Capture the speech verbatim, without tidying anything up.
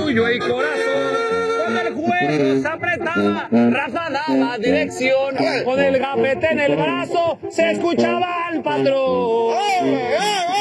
orgullo y corazón. Cuando el juego se apretaba, Rafa daba dirección. Con el gafete en el brazo se escuchaba al patrón.